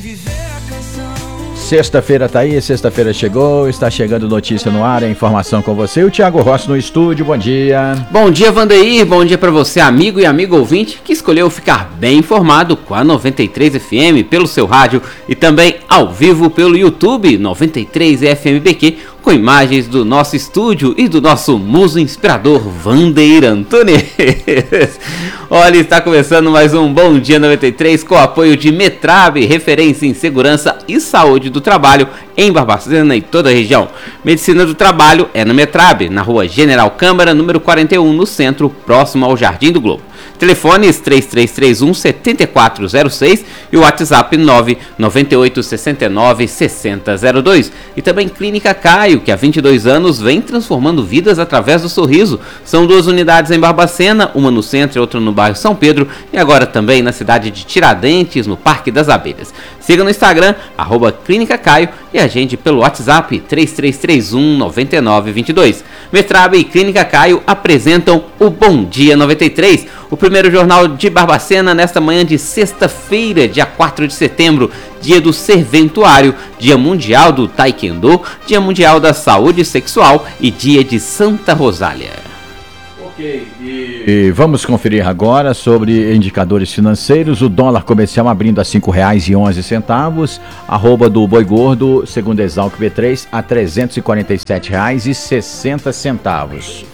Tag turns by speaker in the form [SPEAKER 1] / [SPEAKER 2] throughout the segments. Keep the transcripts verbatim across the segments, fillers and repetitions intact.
[SPEAKER 1] Sexta-feira tá aí, sexta-feira chegou, está chegando notícia no ar, a informação com você. O Thiago Rossi no estúdio, bom dia.
[SPEAKER 2] Bom dia, Vandeir, bom dia para você, amigo e amigo ouvinte, que escolheu ficar bem informado com a noventa e três F M pelo seu rádio e também ao vivo pelo YouTube noventa e três F M B Q, com imagens do nosso estúdio e do nosso muso inspirador Vandeir Antunes. Olha, está começando mais um Bom Dia noventa e três com o apoio de Metrab, referência em segurança e saúde do trabalho em Barbacena e toda a região. Medicina do trabalho é na Metrab, na rua General Câmara, número quarenta e um, no centro, próximo ao Jardim do Globo. Telefones três três três um, sete quatro zero seis e o WhatsApp nove nove oito seis nove seis zero zero dois. E também Clínica Caio, que há vinte e dois anos vem transformando vidas através do sorriso. São duas unidades em Barbacena, uma no centro e outra no bairro São Pedro, e agora também na cidade de Tiradentes, no Parque das Abelhas. Siga no Instagram, arroba Clínica Caio, e agende pelo WhatsApp três três três um, nove nove dois dois. Metrab e Clínica Caio apresentam o Bom Dia noventa e três, o primeiro jornal de Barbacena nesta manhã de sexta-feira, dia quatro de setembro, dia do Serventuário, dia mundial do Taekwondo, dia mundial da saúde sexual e dia de Santa Rosália.
[SPEAKER 1] Ok, e... e vamos conferir agora sobre indicadores financeiros. O dólar comercial abrindo a cinco reais e onze centavos, arroba do boi gordo, segundo Exalc B três, a trezentos e quarenta e sete reais e sessenta centavos.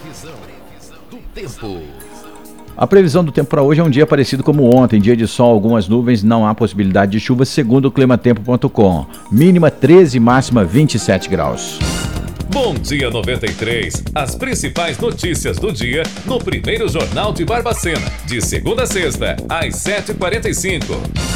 [SPEAKER 1] A previsão do tempo para hoje é um dia parecido como ontem, dia de sol, algumas nuvens, não há possibilidade de chuva, segundo o climatempo ponto com. Mínima treze, máxima vinte e sete graus.
[SPEAKER 3] Bom Dia noventa e três, as principais notícias do dia no primeiro Jornal de Barbacena, de segunda a sexta, às sete e quarenta e cinco.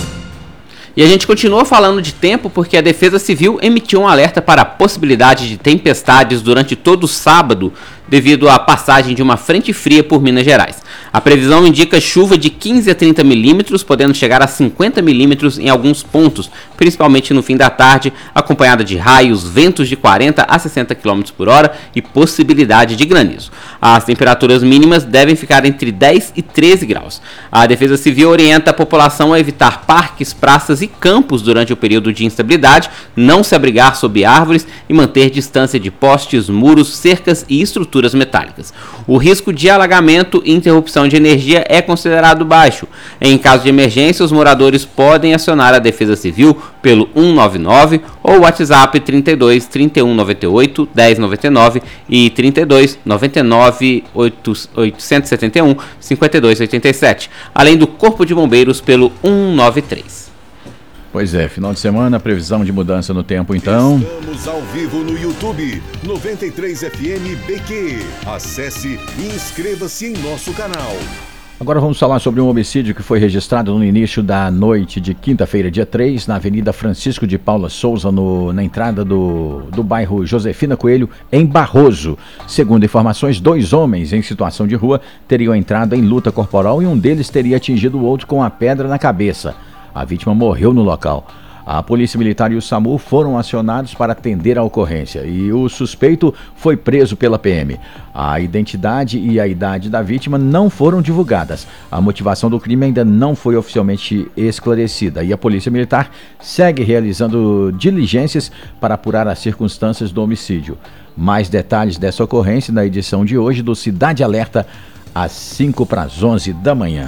[SPEAKER 2] E a gente continua falando de tempo porque a Defesa Civil emitiu um alerta para a possibilidade de tempestades durante todo o sábado, devido à passagem de uma frente fria por Minas Gerais. A previsão indica chuva de quinze a trinta milímetros, podendo chegar a cinquenta milímetros em alguns pontos, principalmente no fim da tarde, acompanhada de raios, ventos de quarenta a sessenta quilômetros por hora e possibilidade de granizo. As temperaturas mínimas devem ficar entre dez e treze graus. A Defesa Civil orienta a população a evitar parques, praças e campos durante o período de instabilidade, não se abrigar sob árvores e manter distância de postes, muros, cercas e estruturas metálicas. O risco de alagamento e interrupção de energia é considerado baixo. Em caso de emergência, os moradores podem acionar a Defesa Civil pelo um nove nove ou WhatsApp trinta e dois, trinta e um, noventa e oito, dez, noventa e nove e trinta e dois, noventa e nove, oitocentos e setenta e um, cinquenta e dois, oitenta e sete, além do Corpo de Bombeiros pelo um nove três.
[SPEAKER 1] Pois é, final de semana, previsão de mudança no tempo então.
[SPEAKER 4] Estamos ao vivo no YouTube, noventa e três F M B Q. Acesse e inscreva-se em nosso canal.
[SPEAKER 1] Agora vamos falar sobre um homicídio que foi registrado no início da noite de quinta-feira, dia três, na Avenida Francisco de Paula Souza, no, na entrada do, do bairro Josefina Coelho, em Barroso. Segundo informações, dois homens em situação de rua teriam entrado em luta corporal e um deles teria atingido o outro com a pedra na cabeça. A vítima morreu no local. A Polícia Militar e o SAMU foram acionados para atender a ocorrência e o suspeito foi preso pela P M. A identidade e a idade da vítima não foram divulgadas. A motivação do crime ainda não foi oficialmente esclarecida e a Polícia Militar segue realizando diligências para apurar as circunstâncias do homicídio. Mais detalhes dessa ocorrência na edição de hoje do Cidade Alerta, às cinco para as onze da manhã.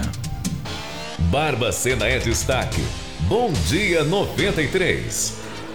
[SPEAKER 3] Barbacena é destaque. Bom Dia noventa e três.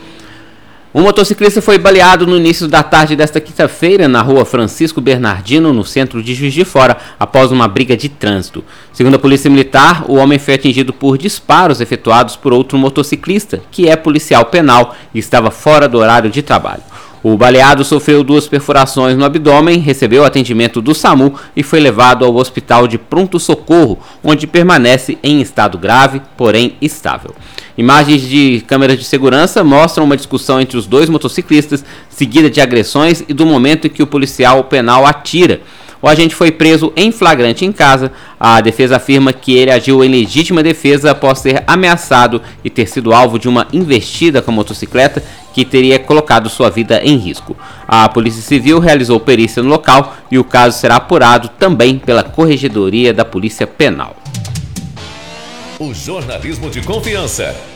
[SPEAKER 2] Um motociclista foi baleado no início da tarde desta quinta-feira na rua Francisco Bernardino, no centro de Juiz de Fora, após uma briga de trânsito. Segundo a Polícia Militar, o homem foi atingido por disparos efetuados por outro motociclista, que é policial penal e estava fora do horário de trabalho. O baleado sofreu duas perfurações no abdômen, recebeu atendimento do SAMU e foi levado ao hospital de pronto-socorro, onde permanece em estado grave, porém estável. Imagens de câmeras de segurança mostram uma discussão entre os dois motociclistas, seguida de agressões e do momento em que o policial penal atira. O agente foi preso em flagrante em casa. A defesa afirma que ele agiu em legítima defesa após ser ameaçado e ter sido alvo de uma investida com a motocicleta que teria colocado sua vida em risco. A Polícia Civil realizou perícia no local e o caso será apurado também pela Corregedoria da Polícia Penal.
[SPEAKER 3] O jornalismo de confiança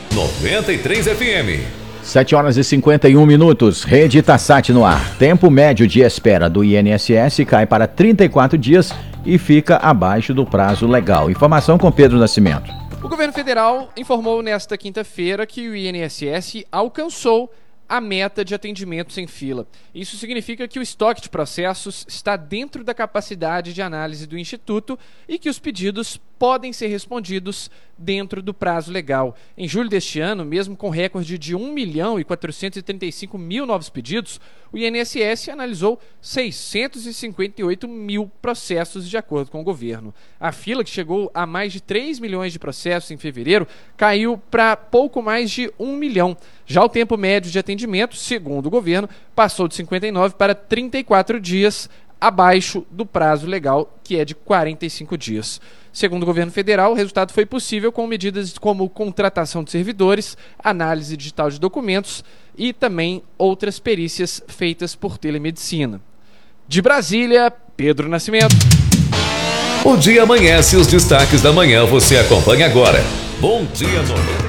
[SPEAKER 3] noventa e três F M.
[SPEAKER 1] sete horas e cinquenta e um minutos, Rede Itassat no ar. Tempo médio de espera do I N S S cai para trinta e quatro dias e fica abaixo do prazo legal. Informação com Pedro Nascimento.
[SPEAKER 5] O governo federal informou nesta quinta-feira que o I N S S alcançou a meta de atendimento sem fila. Isso significa que o estoque de processos está dentro da capacidade de análise do Instituto e que os pedidos podem ser respondidos dentro do prazo legal. Em julho deste ano, mesmo com recorde de um milhão e quatrocentos e trinta e cinco mil novos pedidos, o I N S S analisou seiscentos e cinquenta e oito mil processos de acordo com o governo. A fila, que chegou a mais de três milhões de processos em fevereiro, caiu para pouco mais de um milhão. Já o tempo médio de atendimento, segundo o governo, passou de cinquenta e nove para trinta e quatro dias, abaixo do prazo legal, que é de quarenta e cinco dias. Segundo o governo federal, o resultado foi possível com medidas como contratação de servidores, análise digital de documentos e também outras perícias feitas por telemedicina. De Brasília, Pedro Nascimento.
[SPEAKER 3] O dia amanhece, os destaques da manhã você acompanha agora. Bom dia, noventa.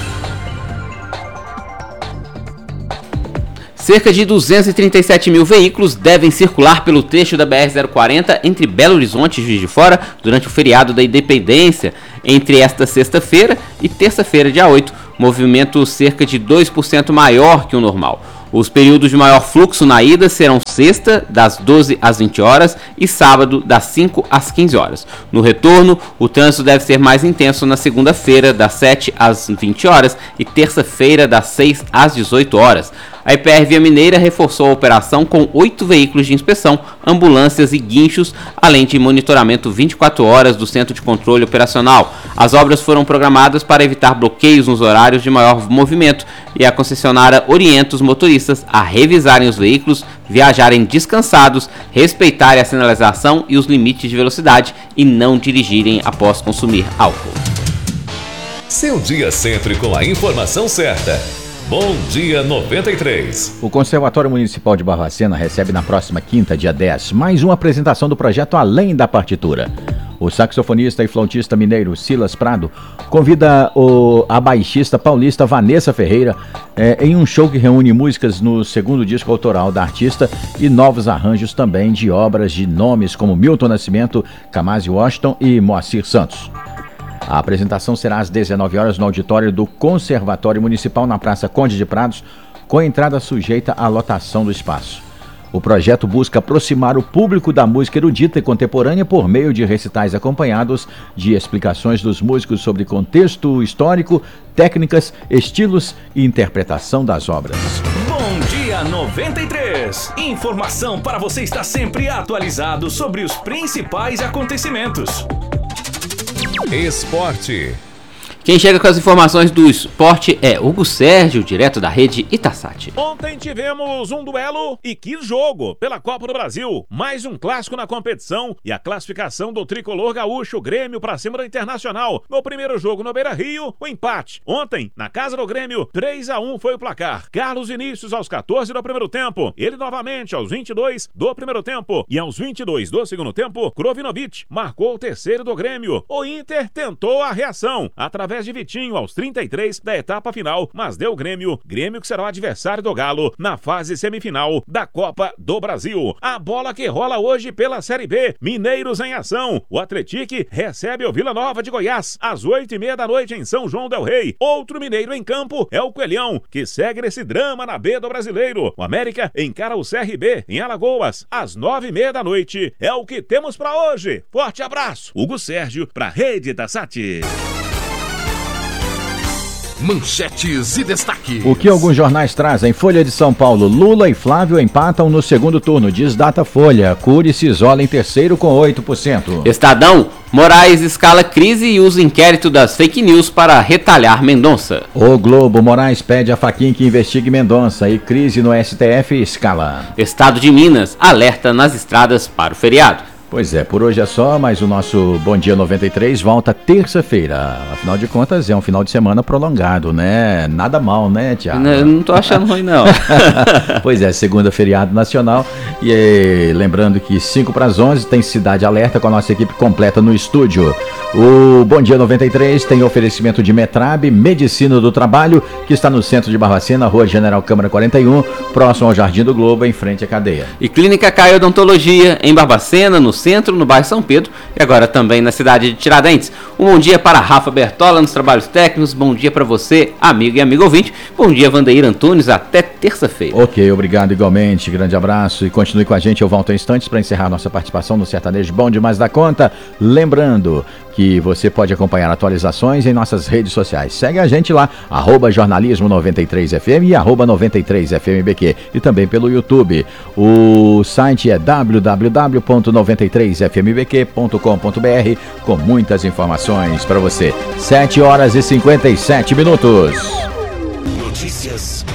[SPEAKER 2] Cerca de duzentos e trinta e sete mil veículos devem circular pelo trecho da B R zero quarenta entre Belo Horizonte e Juiz de Fora durante o feriado da Independência, entre esta sexta-feira e terça-feira, dia oito, movimento cerca de dois por cento maior que o normal. Os períodos de maior fluxo na ida serão sexta, das doze às vinte horas, e sábado, das cinco às quinze horas. No retorno, o trânsito deve ser mais intenso na segunda-feira, das sete às vinte horas, e terça-feira, das seis às dezoito horas. A I P R Via Mineira reforçou a operação com oito veículos de inspeção, ambulâncias e guinchos, além de monitoramento vinte e quatro horas do Centro de Controle Operacional. As obras foram programadas para evitar bloqueios nos horários de maior movimento e a concessionária orienta os motoristas a revisarem os veículos, viajarem descansados, respeitarem a sinalização e os limites de velocidade e não dirigirem após consumir álcool.
[SPEAKER 3] Seu dia sempre com a informação certa. Bom dia noventa e três.
[SPEAKER 1] O Conservatório Municipal de Barbacena recebe na próxima quinta, dia dez, mais uma apresentação do projeto Além da Partitura. O saxofonista e flautista mineiro Silas Prado convida o, a baixista paulista Vanessa Ferreira é, em um show que reúne músicas no segundo disco autoral da artista e novos arranjos também de obras de nomes como Milton Nascimento, Kamasi Washington e Moacir Santos. A apresentação será às dezenove horas no auditório do Conservatório Municipal na Praça Conde de Prados, com entrada sujeita à lotação do espaço. O projeto busca aproximar o público da música erudita e contemporânea por meio de recitais acompanhados de explicações dos músicos sobre contexto histórico, técnicas, estilos e interpretação das obras.
[SPEAKER 6] Bom dia noventa e três. Informação para você estar sempre atualizado sobre os principais acontecimentos.
[SPEAKER 3] Esporte.
[SPEAKER 2] Quem chega com as informações do esporte é Hugo Sérgio, direto da Rede Itassat.
[SPEAKER 7] Ontem tivemos um duelo e que jogo pela Copa do Brasil. Mais um clássico na competição e a classificação do tricolor gaúcho, Grêmio, para cima do Internacional. No primeiro jogo no Beira-Rio, o empate. Ontem, na casa do Grêmio, três a um foi o placar. Carlos Vinícius aos quatorze do primeiro tempo. Ele novamente aos vinte e dois do primeiro tempo. E aos vinte e dois do segundo tempo, Krovinovic marcou o terceiro do Grêmio. O Inter tentou a reação através de Vitinho aos trinta e três da etapa final, mas deu Grêmio. Grêmio que será o adversário do Galo na fase semifinal da Copa do Brasil. A bola que rola hoje pela Série B. Mineiros em ação. O Atlético recebe o Vila Nova de Goiás às oito e meia da noite em São João del Rei. Outro mineiro em campo é o Coelhão, que segue nesse drama na B do Brasileiro. O América encara o C R B em Alagoas às nove e meia da noite. É o que temos pra hoje. Forte abraço. Hugo Sérgio pra Rede Itassat.
[SPEAKER 6] Manchetes e destaques.
[SPEAKER 1] O que alguns jornais trazem? Folha de São Paulo. Lula e Flávio empatam no segundo turno. Diz Datafolha. Cury se isola em terceiro com oito por cento.
[SPEAKER 2] Estadão. Moraes escala crise e usa inquérito das fake news para retalhar Mendonça.
[SPEAKER 1] O Globo. Moraes pede a Fachin que investigue Mendonça e crise no S T F escala.
[SPEAKER 2] Estado de Minas. Alerta nas estradas para o feriado.
[SPEAKER 1] Pois é, por hoje é só, mas o nosso Bom Dia noventa e três volta terça-feira. Afinal de contas, é um final de semana prolongado, né? Nada mal, né, Tiago?
[SPEAKER 2] Não, não tô achando ruim, não.
[SPEAKER 1] Pois é, segunda feriado nacional. E eh, lembrando que cinco para as onze tem Cidade Alerta com a nossa equipe completa no estúdio. O Bom Dia noventa e três tem oferecimento de Metrab, Medicina do Trabalho, que está no centro de Barbacena, Rua General Câmara quarenta e um, próximo ao Jardim do Globo, em frente à cadeia.
[SPEAKER 2] E Clínica Caio Odontologia, em Barbacena, no centro, no bairro São Pedro, e agora também na cidade de Tiradentes. Um bom dia para Rafa Bertola nos trabalhos técnicos, bom dia para você, amigo e amigo ouvinte, bom dia Vandeir Antunes, até terça-feira.
[SPEAKER 1] Ok, obrigado igualmente, grande abraço e continue com a gente, eu volto em instantes para encerrar nossa participação no Sertanejo Bom Demais da Conta, lembrando que você pode acompanhar atualizações em nossas redes sociais. Segue a gente lá, arroba jornalismo noventa e três F M e arroba noventa e três F M B Q e também pelo YouTube. O site é w w w ponto noventa e três f m b q ponto com ponto b r com muitas informações para você. sete horas e cinquenta e sete minutos.
[SPEAKER 8] Notícias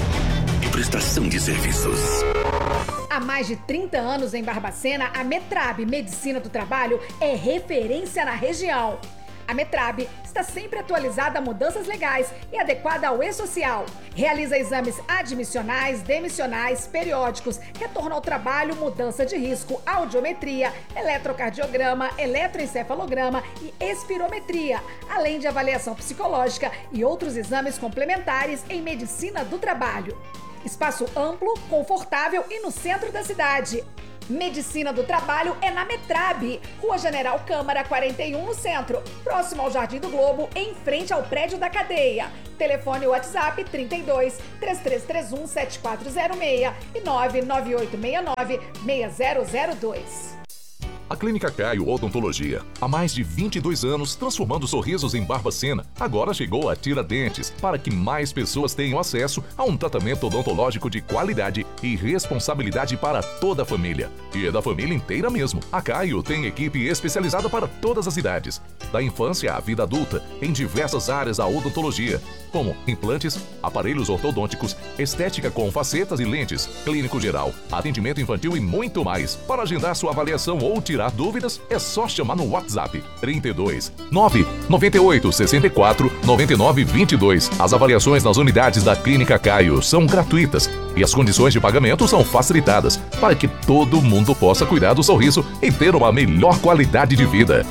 [SPEAKER 8] e prestação de serviços.
[SPEAKER 9] Há mais de trinta anos em Barbacena, a Metrab Medicina do Trabalho é referência na região. A Metrab está sempre atualizada a mudanças legais e adequada ao e-social. Realiza exames admissionais, demissionais, periódicos, retorno ao trabalho, mudança de risco, audiometria, eletrocardiograma, eletroencefalograma e espirometria, além de avaliação psicológica e outros exames complementares em medicina do trabalho. Espaço amplo, confortável e no centro da cidade. Medicina do Trabalho é na Metrab, Rua General Câmara quarenta e um, no centro, próximo ao Jardim do Globo, em frente ao prédio da cadeia. Telefone WhatsApp trinta e dois, três três três um, sete quatro zero seis e nove nove oito seis nove, seis zero zero dois.
[SPEAKER 10] A Clínica Caio Odontologia, há mais de vinte e dois anos transformando sorrisos em Barbacena, agora chegou a Tiradentes para que mais pessoas tenham acesso a um tratamento odontológico de qualidade e responsabilidade para toda a família. E é da família inteira mesmo. A Caio tem equipe especializada para todas as idades, da infância à vida adulta, em diversas áreas da odontologia, como implantes, aparelhos ortodônticos, estética com facetas e lentes, clínico geral, atendimento infantil e muito mais. Para agendar sua avaliação ou tirar dúvidas, é só chamar no WhatsApp trinta e dois, nove nove oito, seis quatro, nove nove dois dois. As avaliações nas unidades da Clínica Caio são gratuitas e as condições de pagamento são facilitadas para que todo mundo possa cuidar do sorriso e ter uma melhor qualidade de vida.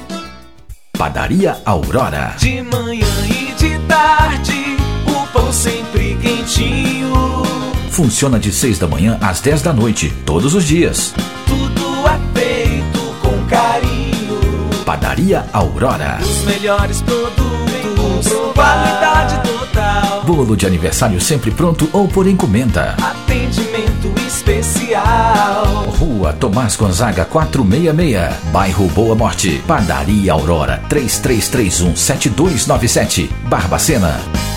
[SPEAKER 8] Padaria Aurora.
[SPEAKER 11] De manhã e de tarde, o pão sempre quentinho.
[SPEAKER 8] Funciona de seis da manhã às dez da noite, todos os dias.
[SPEAKER 11] Tudo é feito com carinho.
[SPEAKER 8] Padaria Aurora.
[SPEAKER 11] Os melhores produtos, qualidade total.
[SPEAKER 8] Bolo de aniversário sempre pronto ou por encomenda.
[SPEAKER 11] Atendimento especial.
[SPEAKER 8] Rua Tomás Gonzaga quatrocentos e sessenta e seis, bairro Boa Morte. Padaria Aurora, três três três um, sete dois nove sete, Barbacena.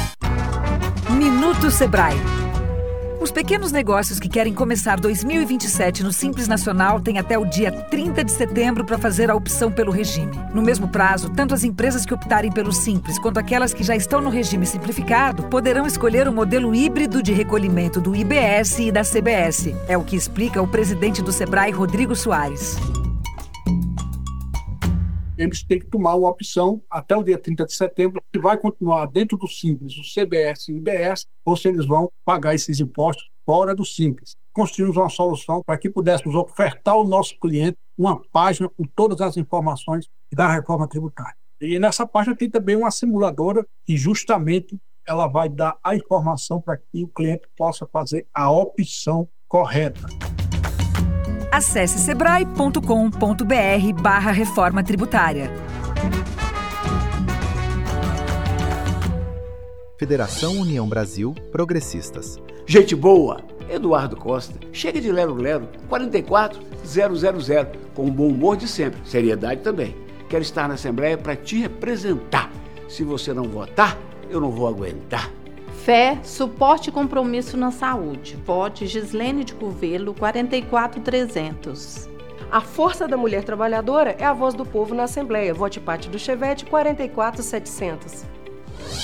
[SPEAKER 12] Minuto Sebrae. Os pequenos negócios que querem começar dois mil e vinte e sete no Simples Nacional têm até o dia trinta de setembro para fazer a opção pelo regime. No mesmo prazo, tanto as empresas que optarem pelo Simples quanto aquelas que já estão no regime simplificado poderão escolher o modelo híbrido de recolhimento do I B S e da C B S. É o que explica o presidente do Sebrae, Rodrigo Soares.
[SPEAKER 13] Eles têm que tomar uma opção até o dia trinta de setembro, se vai continuar dentro do Simples, o C B S e o I B S, ou se eles vão pagar esses impostos fora do Simples. Construímos uma solução para que pudéssemos ofertar ao nosso cliente uma página com todas as informações da reforma tributária. E nessa página tem também uma simuladora que justamente ela vai dar a informação para que o cliente possa fazer a opção correta.
[SPEAKER 12] Acesse sebrae ponto com ponto b r barra reforma tributária.
[SPEAKER 14] Federação União Brasil Progressistas.
[SPEAKER 15] Gente boa, Eduardo Costa. Chega de lero-lero, quarenta e quatro zero zero zero, com o bom humor de sempre, seriedade também. Quero estar na Assembleia para te representar. Se você não votar, eu não vou aguentar.
[SPEAKER 16] Fé, suporte e compromisso na saúde. Vote Gislene de Curvelo, quarenta e quatro trezentos.
[SPEAKER 17] A força da mulher trabalhadora é a voz do povo na Assembleia. Vote Pátio do Chevette, quarenta e quatro setecentos.